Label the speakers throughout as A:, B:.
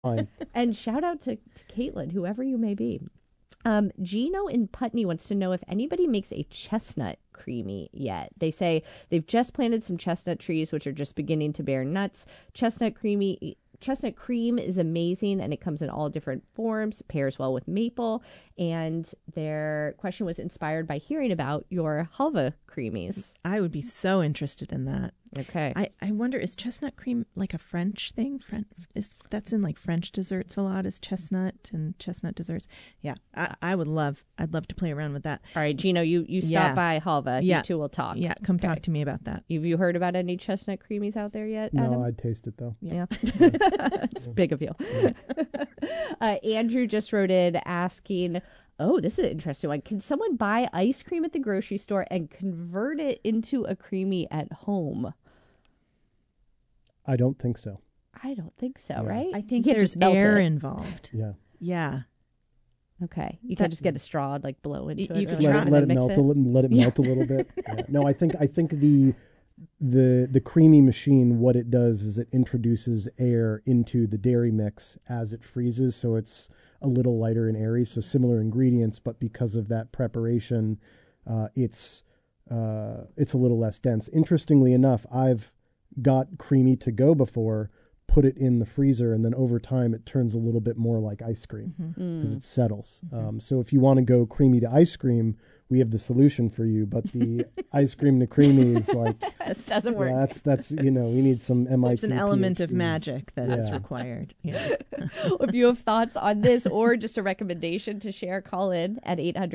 A: Fine.
B: And shout out to Caitlin, whoever you may be. Gino in Putney wants to know if anybody makes a chestnut creamy yet. They say they've just planted some chestnut trees, which are just beginning to bear nuts. Chestnut cream is amazing, and it comes in all different forms, pairs well with maple. And their question was inspired by hearing about your halva creamies.
C: I would be so interested in that.
B: Okay.
C: I wonder, is chestnut cream like a French thing? That's in like French desserts a lot, is chestnut and chestnut desserts. Yeah, I'd love to play around with that.
B: All right, Gino, you stop by Halva.
C: Yeah.
B: You two will talk.
C: Yeah, come talk to me about that.
B: Have you heard about any chestnut creamies out there yet, Adam?
A: No, I'd taste it though.
B: Yeah. It's big of you. Andrew just wrote in asking, oh, this is an interesting one. Can someone buy ice cream at the grocery store and convert it into a creamy at home?
A: I don't think so.
B: I don't think so, right?
C: I think
B: You can't
C: there's
B: just melt
C: air
B: it.
C: involved.
A: Yeah.
C: Yeah.
B: Okay. You can't just get a straw and like blow into it.
C: You
B: or
C: just
B: something
A: let
B: and
A: it
B: mix
A: melt a little bit. Yeah. No, I think the creamy machine, what it does is it introduces air into the dairy mix as it freezes, so it's a little lighter and airy. So similar ingredients, but because of that preparation, it's a little less dense. Interestingly enough, I've got creamy to go before, put it in the freezer, and then over time it turns a little bit more like ice cream because it settles. So if you want to go creamy to ice cream, we have the solution for you. But the ice cream to creamy is like
B: This doesn't work.
A: that's we need some MIT.
C: There's an element of
A: PhDs.
C: magic that is
A: Yeah.
C: required. Yeah.
B: If you have thoughts on this or just a recommendation to share, call in at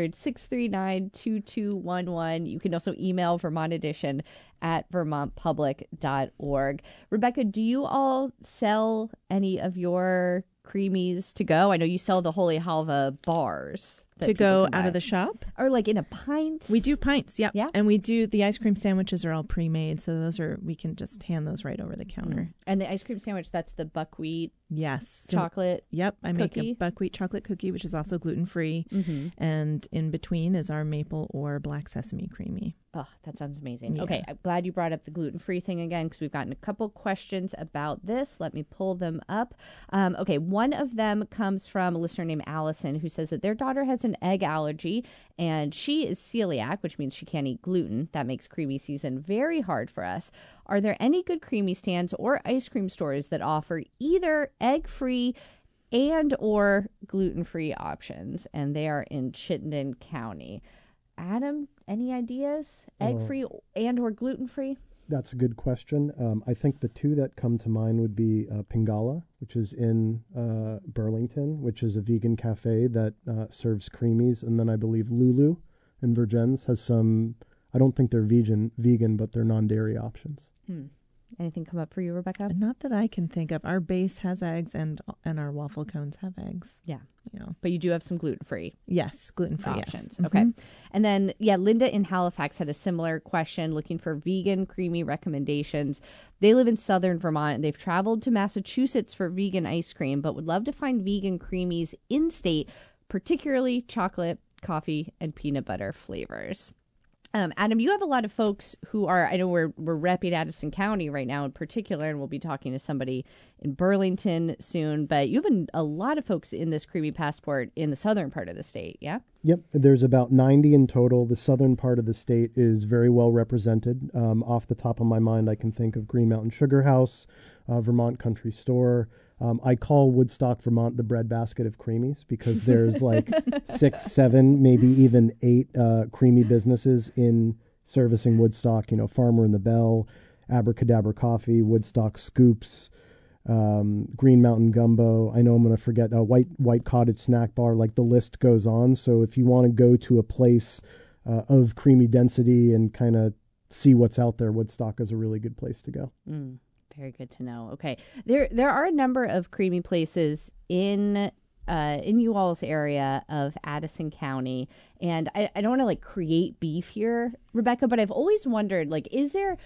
B: 800-639-2211. You can also email Vermont Edition at vermontpublic.org. Rebecca, do you all sell any of your creamies to go? I know you sell the Holy Halva bars. that
C: To
B: people
C: go
B: can
C: out
B: buy.
C: of the shop?
B: Or like in a pint?
C: We do pints, yep.
B: Yeah.
C: And we do, the ice cream sandwiches are all pre-made, so we can just hand those right over the counter.
B: And the ice cream sandwich, that's the buckwheat
C: Yes.
B: chocolate.
C: Yep, I make
B: cookie?
C: a buckwheat chocolate cookie, which is also gluten-free.
B: Mm-hmm.
C: And in between is our maple or black sesame creamy.
B: Oh, that sounds amazing.
C: Yeah.
B: Okay, I'm glad you brought up the gluten-free thing again because we've gotten a couple questions about this. Let me pull them up. Okay, one of them comes from a listener named Allison who says that their daughter has an egg allergy and she is celiac, which means she can't eat gluten. That makes creamy season very hard for us. Are there any good creamy stands or ice cream stores that offer either egg-free and or gluten-free options? And they are in Chittenden County. Adam, any ideas? Egg-free and or gluten-free?
A: That's a good question. I think the two that come to mind would be Pingala, which is in Burlington, which is a vegan cafe that serves creamies. And then I believe Lulu in Vergennes has some, I don't think they're vegan, but they're non-dairy options.
B: Anything come up for you, Rebecca?
C: Not that I can think of. Our base has eggs and our waffle cones have eggs.
B: Yeah.
C: You know.
B: But you do have some gluten-free
C: Yes, gluten-free
B: options.
C: yes.
B: Okay.
C: Mhm.
B: And then, Linda in Halifax had a similar question looking for vegan creamy recommendations. They live in southern Vermont and they've traveled to Massachusetts for vegan ice cream, but would love to find vegan creamies in state, particularly chocolate, coffee, and peanut butter flavors. Adam, you have a lot of folks who are, I know we're repping Addison County right now in particular, and we'll be talking to somebody in Burlington soon, but you have a lot of folks in this Creamy Passport in the southern part of the state, yeah?
A: Yep, there's about 90 in total. The southern part of the state is very well represented. Off the top of my mind, I can think of Green Mountain Sugar House, Vermont Country Store. I call Woodstock, Vermont, the breadbasket of creamies because there's like 6, 7, maybe even 8 creamy businesses in servicing Woodstock. You know, Farmer and the Bell, Abracadabra Coffee, Woodstock Scoops, Green Mountain Gumbo. I know I'm going to forget White Cottage Snack Bar. Like the list goes on. So if you want to go to a place of creamy density and kind of see what's out there, Woodstock is a really good place to go.
B: Very good to know. Okay. There are a number of creamy places in you all's area of Addison County. And I don't want to like create beef here, Rebecca, but I've always wondered, like, is there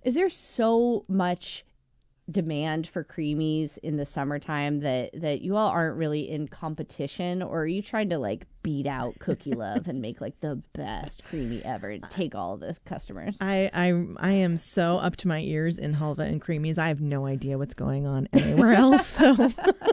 B: so much demand for creamies in the summertime that you all aren't really in competition, or are you trying to like beat out Cookie Love and make like the best creamy ever and take all the customers?
C: I am so up to my ears in halva and creamies. I have no idea what's going on anywhere else. So